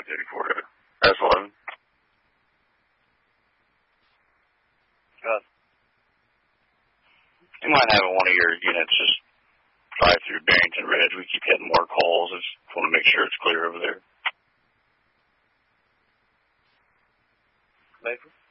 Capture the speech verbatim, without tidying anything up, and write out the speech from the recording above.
thirty-four to S eleven. Good. You might have one of your units just drive through Barrington Ridge. We keep getting more calls. I just want to make sure it's clear over there. Later.